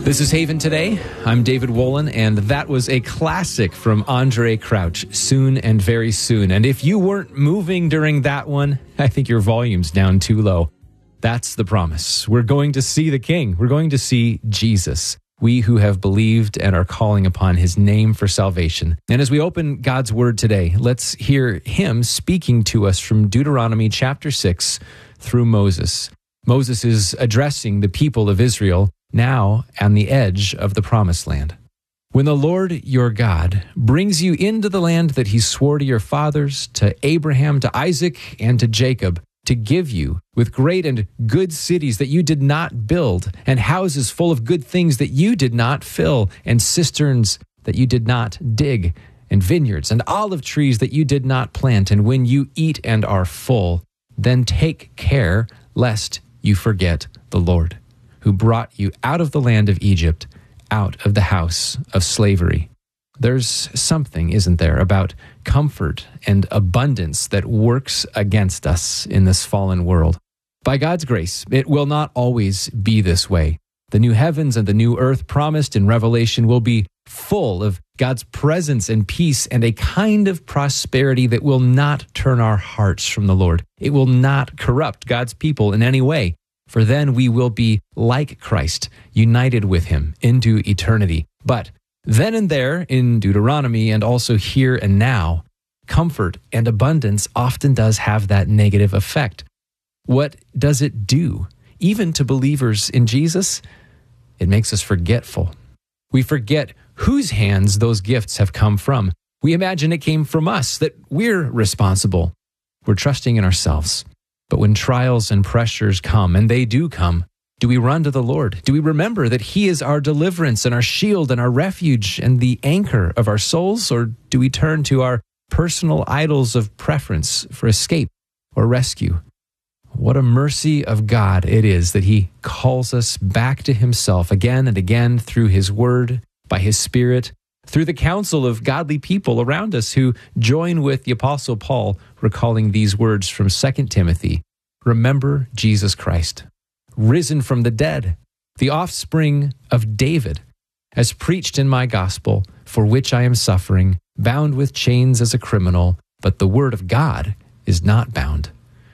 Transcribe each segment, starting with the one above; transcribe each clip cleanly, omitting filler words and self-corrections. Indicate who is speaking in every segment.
Speaker 1: This is Haven Today. I'm David Wolin, and that was a classic from Andre Crouch, Soon and Very Soon. And if you weren't moving during that one, I think your volume's down too low. That's the promise. We're going to see the King. We're going to see Jesus. We who have believed and are calling upon his name for salvation. And as we open God's word today, let's hear him speaking to us from Deuteronomy chapter 6 through Moses. Moses is addressing the people of Israel now on the edge of the promised land. When the Lord your God brings you into the land that he swore to your fathers, to Abraham, to Isaac, and to Jacob, to give you with great and good cities that you did not build, and houses full of good things that you did not fill, and cisterns that you did not dig, and vineyards and olive trees that you did not plant, and when you eat and are full, then take care lest you forget the Lord, who brought you out of the land of Egypt, out of the house of slavery. There's something, isn't there, about comfort and abundance that works against us in this fallen world. By God's grace, it will not always be this way. The new heavens and the new earth promised in Revelation will be full of God's presence and peace and a kind of prosperity that will not turn our hearts from the Lord. It will not corrupt God's people in any way. For then we will be like Christ, united with him into eternity. But then and there, in Deuteronomy and also here and now, comfort and abundance often does have that negative effect. What does it do? Even to believers in Jesus, it makes us forgetful. We forget whose hands those gifts have come from. We imagine it came from us, that we're responsible. We're trusting in ourselves. But when trials and pressures come, and they do come, do we run to the Lord? Do we remember that he is our deliverance and our shield and our refuge and the anchor of our souls? Or do we turn to our personal idols of preference for escape or rescue? What a mercy of God it is that he calls us back to himself again and again through his word, by his Spirit, through the counsel of godly people around us who join with the Apostle Paul recalling these words from 2 Timothy. Remember Jesus Christ, risen from the dead, the offspring of David, as preached in my gospel, for which I am suffering, bound with chains as a criminal, but the word of God is not bound.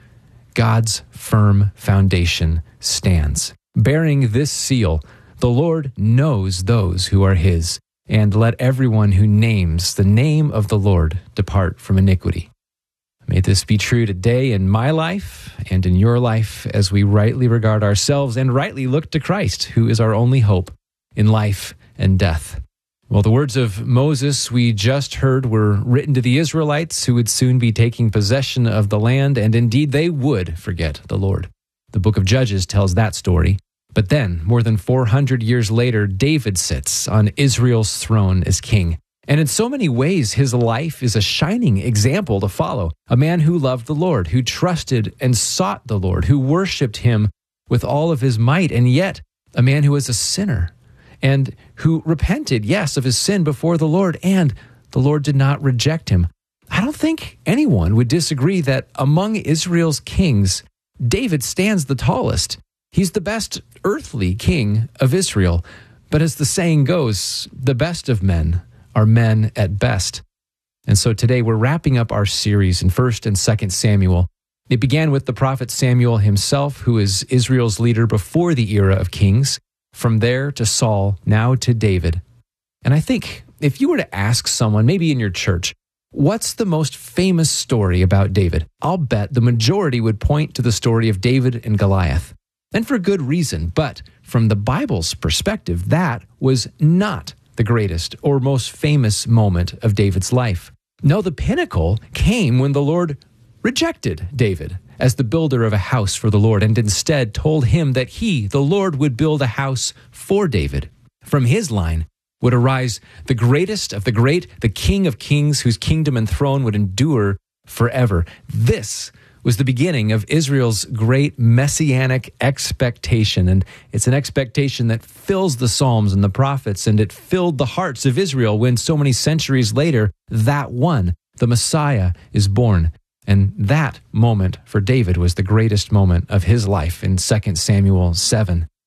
Speaker 1: God's firm foundation stands. Bearing this seal, the Lord knows those who are his, and let everyone who names the name of the Lord depart from iniquity. May this be true today in my life and in your life as we rightly regard ourselves and rightly look to Christ, who is our only hope in life and death. Well, the words of Moses we just heard were written to the Israelites who would soon be taking possession of the land, and indeed they would forget the Lord. The book of Judges tells that story. But then, more than 400 years later, David sits on Israel's throne as king. And in so many ways, his life is a shining example to follow. A man who loved the Lord, who trusted and sought the Lord, who worshiped him with all of his might, and yet a man who was a sinner and who repented, yes, of his sin before the Lord, and the Lord did not reject him. I don't think anyone would disagree that among Israel's kings, David stands the tallest. He's the best earthly king of Israel. But as the saying goes, the best of men are men at best. And so today we're wrapping up our series in 1 and 2 Samuel. It began with the prophet Samuel himself, who is Israel's leader before the era of kings. From there to Saul, now to David. And I think if you were to ask someone, maybe in your church, what's the most famous story about David? I'll bet the majority would point to the story of David and Goliath. And for good reason, but from the Bible's perspective, that was not the greatest or most famous moment of David's life. No, the pinnacle came when the Lord rejected David as the builder of a house for the Lord and instead told him that he, the Lord, would build a house for David. From his line would arise the greatest of the great, the King of Kings, whose kingdom and throne would endure forever. This was the beginning of Israel's great messianic expectation. And it's an expectation that fills the Psalms and the prophets, and it filled the hearts of Israel when so many centuries later, that one, the Messiah, is born. And that moment for David was the greatest moment of his life in 2 Samuel 7.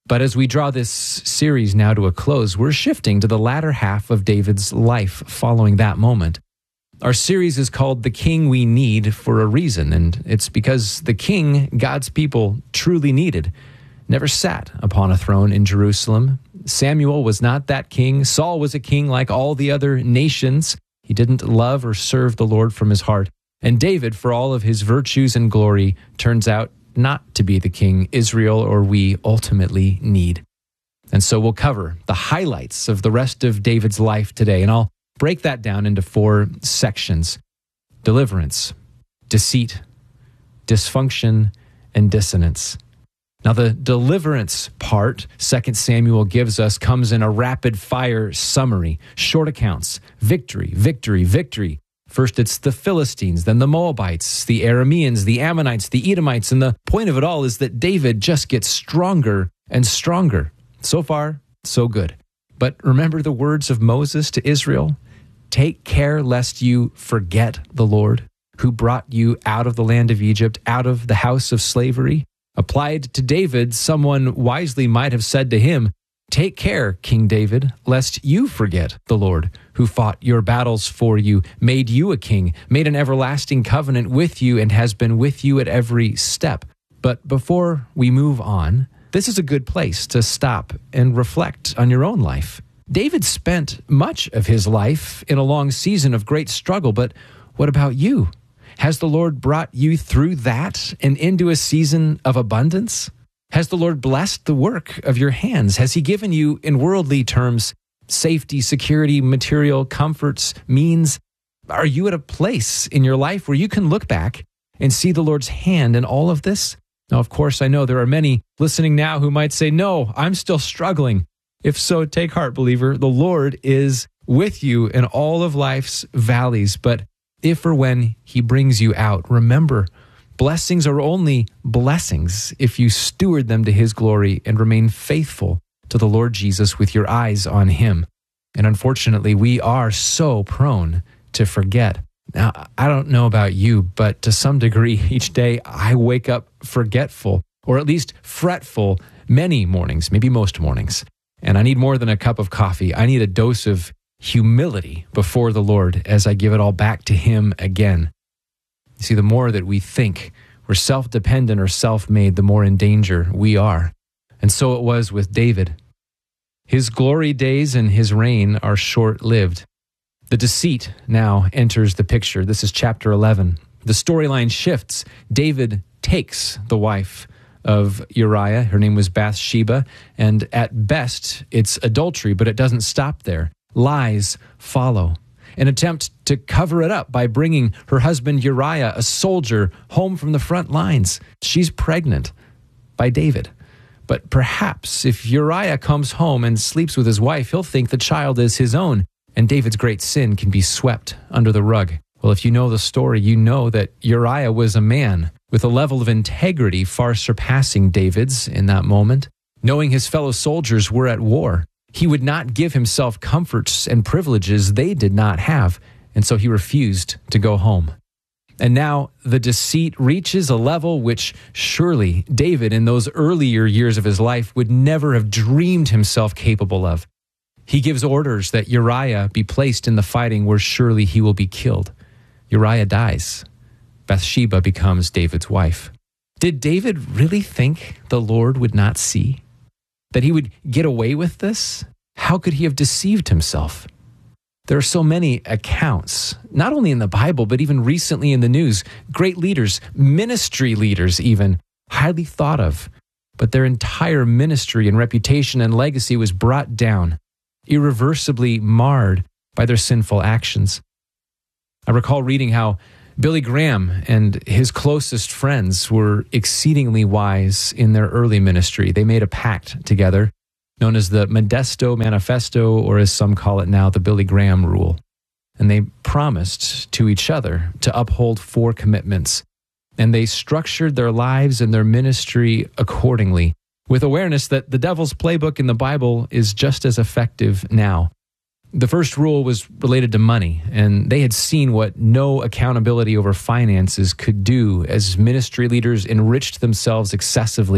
Speaker 1: But as we draw this series now to a close, we're shifting to the latter half of David's life following that moment. Our series is called The King We Need for a reason, and it's because the king God's people truly needed never sat upon a throne in Jerusalem. Samuel was not that king. Saul was a king like all the other nations. He didn't love or serve the Lord from his heart. And David, for all of his virtues and glory, turns out not to be the king Israel or we ultimately need. And so we'll cover the highlights of the rest of David's life today, and I'll break that down into 4 sections: deliverance, deceit, dysfunction, and dissonance. Now, the deliverance part 2 Samuel gives us comes in a rapid-fire summary, short accounts, victory, victory, victory. First, it's the Philistines, then the Moabites, the Arameans, the Ammonites, the Edomites, and the point of it all is that David just gets stronger and stronger. So far, so good. But remember the words of Moses to Israel? Take care lest you forget the Lord, who brought you out of the land of Egypt, out of the house of slavery. Applied to David, someone wisely might have said to him, take care, King David, lest you forget the Lord, who fought your battles for you, made you a king, made an everlasting covenant with you, and has been with you at every step. But before we move on, this is a good place to stop and reflect on your own life. David spent much of his life in a long season of great struggle, but what about you? Has the Lord brought you through that and into a season of abundance? Has the Lord blessed the work of your hands? Has he given you, in worldly terms, safety, security, material, comforts, means? Are you at a place in your life where you can look back and see the Lord's hand in all of this? Now, of course, I know there are many listening now who might say, no, I'm still struggling. If so, take heart, believer. The Lord is with you in all of life's valleys. But if or when he brings you out, remember, blessings are only blessings if you steward them to his glory and remain faithful to the Lord Jesus with your eyes on him. And unfortunately, we are so prone to forget. Now, I don't know about you, but to some degree, each day I wake up forgetful, or at least fretful, many mornings, maybe most mornings. And I need more than a cup of coffee. I need a dose of humility before the Lord as I give it all back to him again. You see, the more that we think we're self-dependent or self-made, the more in danger we are. And so it was with David. His glory days and his reign are short-lived. The deceit now enters the picture. This is chapter 11. The storyline shifts. David takes the wife of Uriah. Her name was Bathsheba, and at best, it's adultery, but it doesn't stop there. Lies follow. An attempt to cover it up by bringing her husband Uriah, a soldier, home from the front lines. She's pregnant by David. But perhaps if Uriah comes home and sleeps with his wife, he'll think the child is his own, and David's great sin can be swept under the rug. Well, if you know the story, you know that Uriah was a man with a level of integrity far surpassing David's in that moment. Knowing his fellow soldiers were at war, he would not give himself comforts and privileges they did not have, and so he refused to go home. And now the deceit reaches a level which surely David in those earlier years of his life would never have dreamed himself capable of. He gives orders that Uriah be placed in the fighting where surely he will be killed. Uriah dies. Bathsheba becomes David's wife. Did David really think the Lord would not see? That he would get away with this? How could he have deceived himself? There are so many accounts, not only in the Bible, but even recently in the news. Great leaders, ministry leaders even, highly thought of. But their entire ministry and reputation and legacy was brought down, irreversibly marred by their sinful actions. I recall reading how Billy Graham and his closest friends were exceedingly wise in their early ministry. They made a pact together, known as the Modesto Manifesto, or as some call it now, the Billy Graham Rule. And they promised to each other to uphold 4 commitments. And they structured their lives and their ministry accordingly, with awareness that the devil's playbook in the Bible is just as effective now. The first rule was related to money, and they had seen what no accountability over finances could do as ministry leaders enriched themselves excessively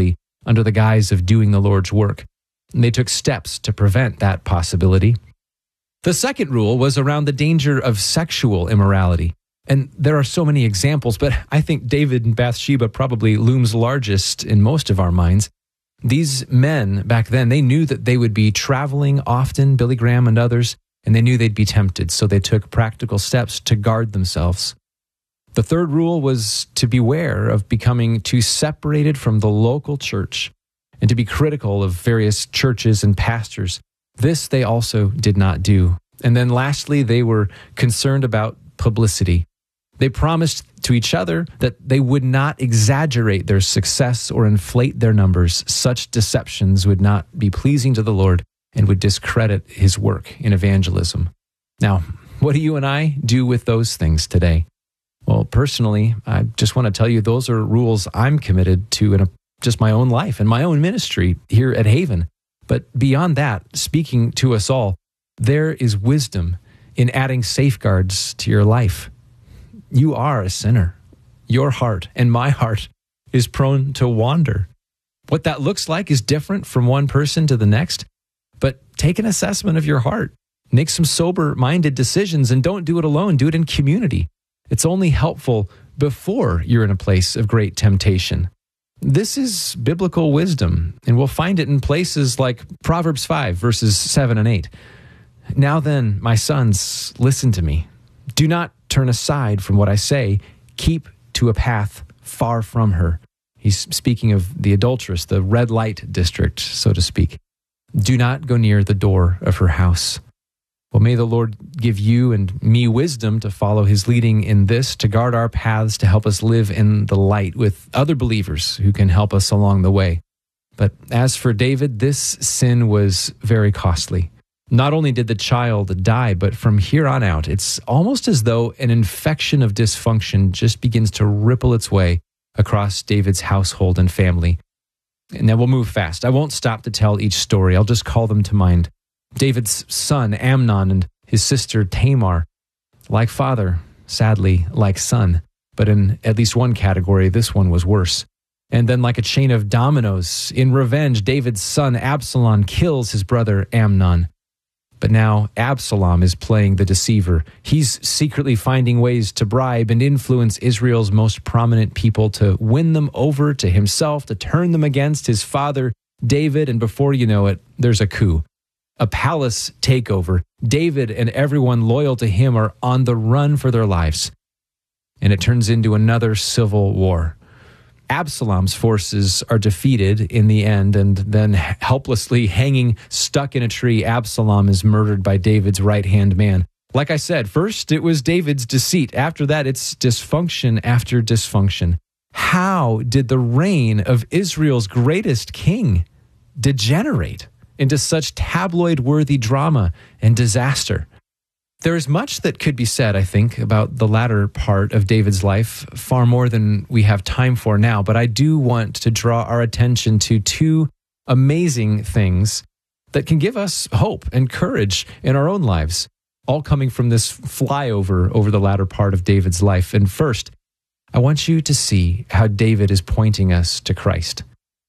Speaker 1: under the guise of doing the Lord's work. And they took steps to prevent that possibility. The second rule was around the danger of sexual immorality. And there are so many examples, but I think David and Bathsheba probably looms largest in most of our minds. These men back then, they knew that they would be traveling often, Billy Graham and others, and they knew they'd be tempted, so they took practical steps to guard themselves. The third rule was to beware of becoming too separated from the local church and to be critical of various churches and pastors. This they also did not do. And then lastly, they were concerned about publicity. They promised to each other that they would not exaggerate their success or inflate their numbers. Such deceptions would not be pleasing to the Lord and would discredit his work in evangelism. Now, what do you and I do with those things today? Well, personally, I just want to tell you those are rules I'm committed to in just my own life and my own ministry here at Haven. But beyond that, speaking to us all, there is wisdom in adding safeguards to your life. You are a sinner. Your heart and my heart is prone to wander. What that looks like is different from one person to the next, but take an assessment of your heart. Make some sober-minded decisions and don't do it alone. Do it in community. It's only helpful before you're in a place of great temptation. This is biblical wisdom, and we'll find it in places like Proverbs 5, verses 7 and 8. Now then, my sons, listen to me. Do not turn aside from what I say. Keep to a path far from her. He's speaking of the adulteress, the red light district, so to speak. Do not go near the door of her house. Well, may the Lord give you and me wisdom to follow his leading in this, to guard our paths, to help us live in the light with other believers who can help us along the way. But as for David, this sin was very costly. Not only did the child die, but from here on out, it's almost as though an infection of dysfunction just begins to ripple its way across David's household and family. And then we'll move fast. I won't stop to tell each story. I'll just call them to mind. David's son, Amnon, and his sister, Tamar. Like father, sadly, like son. But in at least one category, this one was worse. And then like a chain of dominoes, in revenge, David's son, Absalom, kills his brother, Amnon. But now Absalom is playing the deceiver. He's secretly finding ways to bribe and influence Israel's most prominent people, to win them over to himself, to turn them against his father, David. And before you know it, there's a coup. A palace takeover. David and everyone loyal to him are on the run for their lives. And it turns into another civil war. Absalom's forces are defeated in the end, and then helplessly hanging, stuck in a tree, Absalom is murdered by David's right-hand man. Like I said, first it was David's deceit. After that, it's dysfunction after dysfunction. How did the reign of Israel's greatest king degenerate into such tabloid-worthy drama and disaster? There is much that could be said, I think, about the latter part of David's life, far more than we have time for now, but I do want to draw our attention to two amazing things that can give us hope and courage in our own lives, all coming from this flyover over the latter part of David's life. And first, I want you to see how David is pointing us to Christ.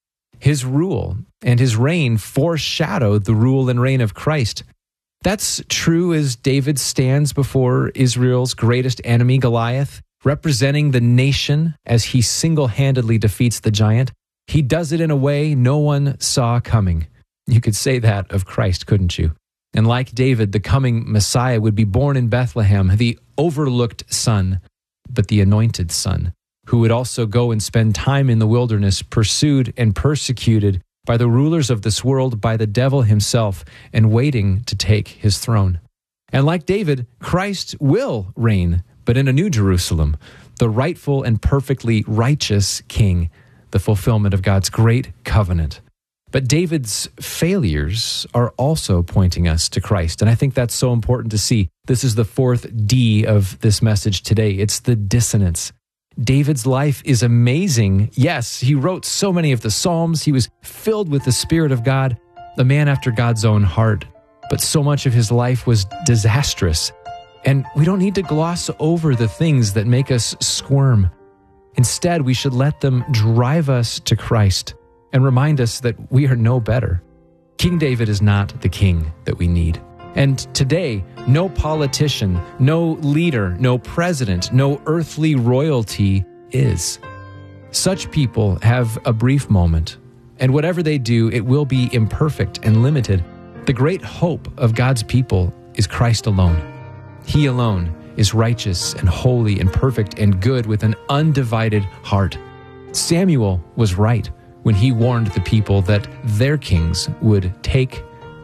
Speaker 1: His rule and his reign foreshadowed the rule and reign of Christ. That's true as David stands before Israel's greatest enemy, Goliath, representing the nation as he single-handedly defeats the giant. He does it in a way no one saw coming. You could say that of Christ, couldn't you? And like David, the coming Messiah would be born in Bethlehem, the overlooked son, but the anointed son, who would also go and spend time in the wilderness, pursued and persecuted by the rulers of this world, by the devil himself, and waiting to take his throne. And like David, Christ will reign, but in a new Jerusalem, the rightful and perfectly righteous king, the fulfillment of God's great covenant. But David's failures are also pointing us to Christ, and I think that's so important to see. This is the fourth D of this message today. It's the dissonance. David's life is amazing. Yes, he wrote so many of the Psalms. He was filled with the Spirit of God, a man after God's own heart. But so much of his life was disastrous. And we don't need to gloss over the things that make us squirm. Instead, we should let them drive us to Christ. and remind us that we are no better. King David is not the king that we need. And today, no politician, no leader, no president, no earthly royalty is. Such people have a brief moment, and whatever they do, it will be imperfect and limited. The great hope of God's people is Christ alone. He alone is righteous and holy and perfect and good with an undivided heart. Samuel was right when he warned the people that their kings would take.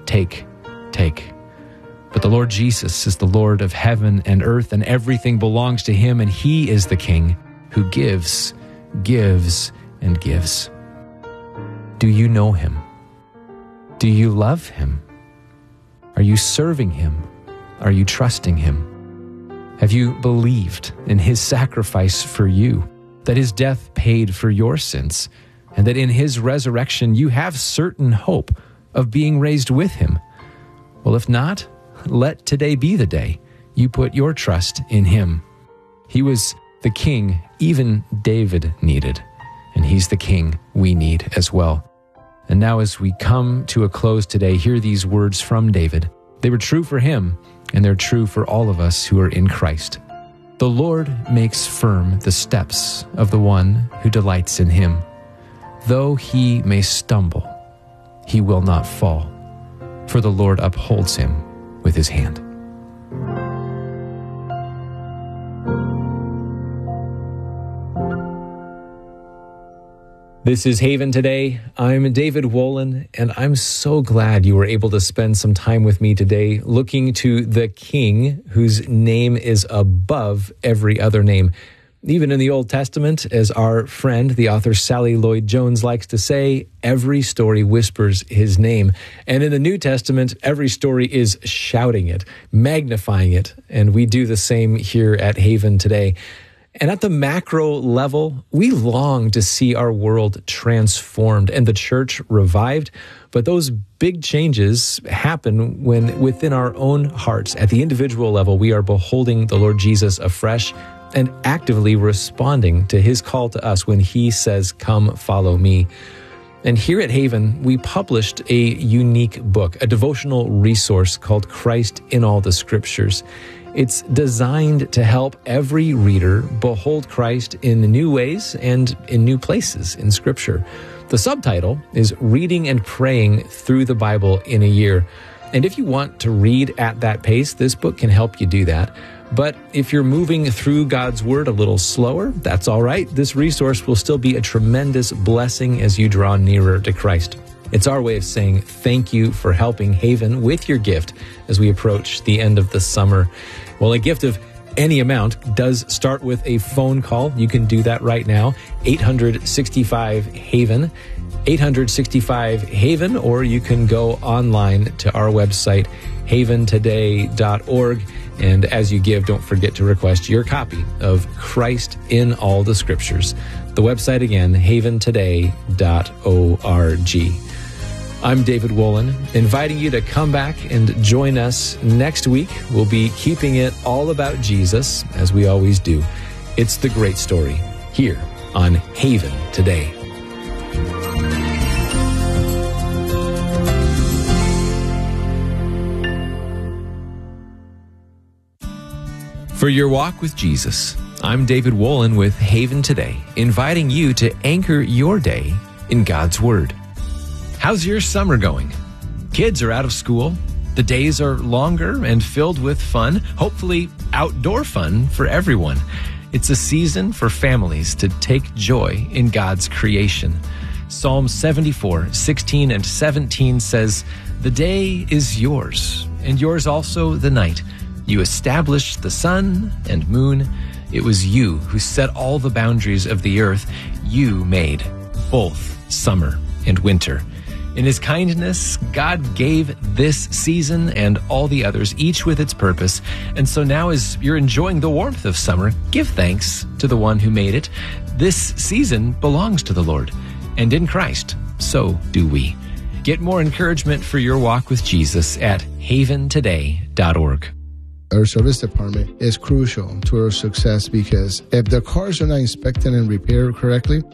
Speaker 1: But the Lord Jesus is the Lord of heaven and earth, and everything belongs to him, and he is the king who gives, and gives. Do you know him? Do you love him? Are you serving him? Are you trusting him? Have you believed in his sacrifice for you, that his death paid for your sins, and that in his resurrection you have certain hope of being raised with him? Well, if not, let today be the day you put your trust in him. He was the king even David needed, and he's the king we need as well. And now as we come to a close today, hear these words from David. They were true for him, and they're true for all of us who are in Christ. The Lord makes firm the steps of the one who delights in him. Though he may stumble, he will not fall, for the Lord upholds him with his hand. This is Haven Today. I'm David Wolin, and I'm so glad you were able to spend some time with me today looking to the King whose name is above every other name. Even in the Old Testament, as our friend, the author Sally Lloyd-Jones likes to say, every story whispers his name. And in the New Testament, every story is shouting it, magnifying it, and we do the same here at Haven Today. And at the macro level, we long to see our world transformed and the church revived. But those big changes happen when within our own hearts, at the individual level, we are beholding the Lord Jesus afresh and actively responding to his call to us when he says, "Come, follow me." And here at Haven, we published a unique book, a devotional resource called Christ in All the Scriptures. It's designed to help every reader behold Christ in new ways and in new places in Scripture. The subtitle is Reading and Praying Through the Bible in a Year. And if you want to read at that pace, this book can help you do that. But if you're moving through God's Word a little slower, that's all right. This resource will still be a tremendous blessing as you draw nearer to Christ. It's our way of saying thank you for helping Haven with your gift as we approach the end of the summer. Well, a gift of any amount does start with a phone call. You can do that right now, 865-HAVEN, 865-HAVEN, or you can go online to our website, haventoday.org. And as you give, don't forget to request your copy of Christ in All the Scriptures. The website again, haventoday.org. I'm David Wolin, inviting you to come back and join us next week. We'll be keeping it all about Jesus, as we always do. It's the great story here on Haven Today. For your walk with Jesus, I'm David Wolin with Haven Today, inviting you to anchor your day in God's Word. How's your summer going? Kids are out of school. The days are longer and filled with fun, hopefully outdoor fun for everyone. It's a season for families to take joy in God's creation. Psalm 74, 16 and 17 says, "The day is yours, and yours also the night. You established the sun and moon. It was you who set all the boundaries of the earth. You made both summer and winter." In his kindness, God gave this season and all the others, each with its purpose. And so now as you're enjoying the warmth of summer, give thanks to the one who made it. This season belongs to the Lord, and in Christ, so do we. Get more encouragement for your walk with Jesus at haventoday.org.
Speaker 2: Our service department is crucial to our success because if the cars are not inspected and repaired correctly,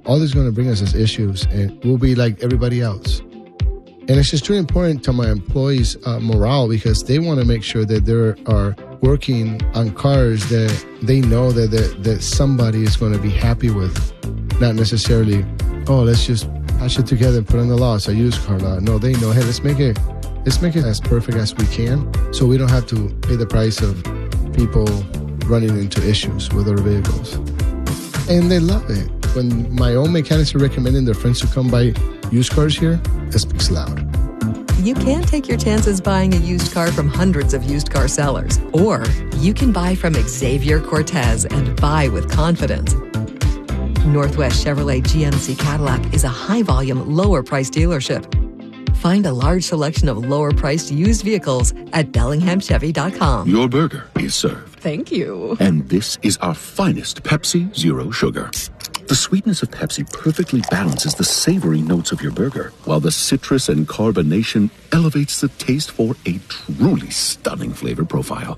Speaker 2: all this is going to bring us is issues, and we'll be like everybody else. And it's just really important to my employees' morale, because they want to make sure that they are working on cars that they know that somebody is going to be happy with, not necessarily, oh, let's just patch it together and put on the lot. It's a used car lot. No, they know, hey, let's make it as perfect as we can, so we don't have to pay the price of people running into issues with our vehicles. And they love it. When my own mechanics are recommending their friends to come buy used cars here, it speaks loud.
Speaker 3: You can take your chances buying a used car from hundreds of used car sellers. Or you can buy from Xavier Cortez and buy with confidence. Northwest Chevrolet GMC Cadillac is a high-volume, lower-priced dealership. Find a large selection of lower-priced used vehicles at BellinghamChevy.com.
Speaker 4: Your burger is served.
Speaker 3: Thank you.
Speaker 4: And this is our finest Pepsi Zero Sugar. The sweetness of Pepsi perfectly balances the savory notes of your burger, while the citrus and carbonation elevates the taste for a truly stunning flavor profile.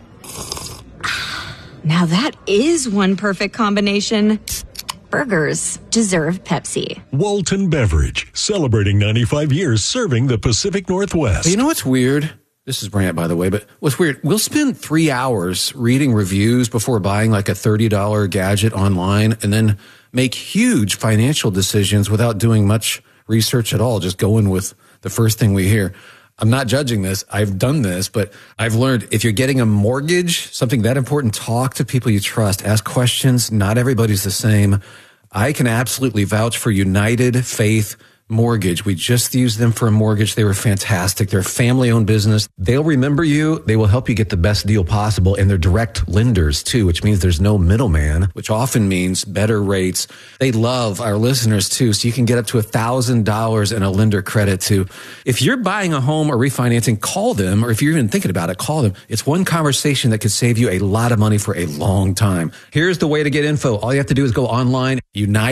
Speaker 5: Now that is one perfect combination. Burgers deserve Pepsi.
Speaker 6: Walton Beverage, celebrating 95 years serving the Pacific Northwest.
Speaker 7: You know what's weird? This is Brant, by the way, but what's weird, we'll spend 3 hours reading reviews before buying like a $30 gadget online and then make huge financial decisions without doing much research at all, just going with the first thing we hear. I'm not judging this. I've done this, but I've learned if you're getting a mortgage, something that important, talk to people you trust, ask questions. Not everybody's the same. I can absolutely vouch for United Faith Mortgage. We just used them for a mortgage. They were fantastic. They're a family-owned business. They'll remember you. They will help you get the best deal possible. And they're direct lenders, too, which means there's no middleman, which often means better rates. They love our listeners, too, so you can get up to $1,000 in a lender credit, too. If you're buying a home or refinancing, call them. Or if you're even thinking about it, call them. It's one conversation that could save you a lot of money for a long time. Here's the way to get info. All you have to do is go online,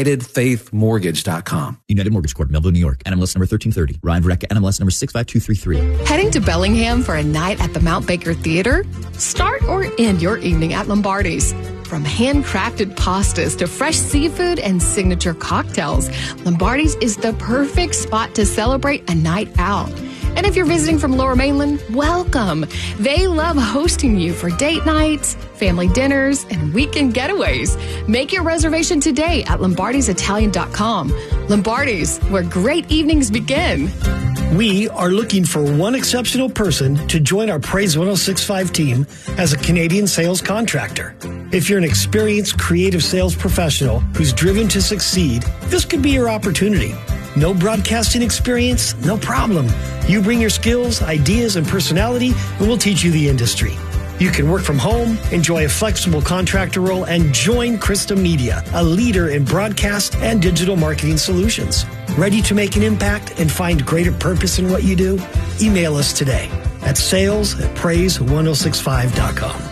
Speaker 7: UnitedFaithMortgage.com.
Speaker 8: United Mortgage Corp, Melville, New York. NMLS number 1330. Ryan Verrecka, NMLS number 65233.
Speaker 9: Heading to Bellingham for a night at the Mount Baker Theater? Start or end your evening at Lombardi's. From handcrafted pastas to fresh seafood and signature cocktails, Lombardi's is the perfect spot to celebrate a night out. And if you're visiting from Lower Mainland, welcome. They love hosting you for date nights, family dinners, and weekend getaways. Make your reservation today at Lombardi'sItalian.com. Lombardi's, where great evenings begin.
Speaker 10: We are looking for one exceptional person to join our Praise 106.5 team as a Canadian sales contractor. If you're an experienced creative sales professional who's driven to succeed, this could be your opportunity. No broadcasting experience? No problem. You bring your skills, ideas, and personality, and we'll teach you the industry. You can work from home, enjoy a flexible contractor role, and join Krista Media, a leader in broadcast and digital marketing solutions. Ready to make an impact and find greater purpose in what you do? Email us today at sales@praise1065.com.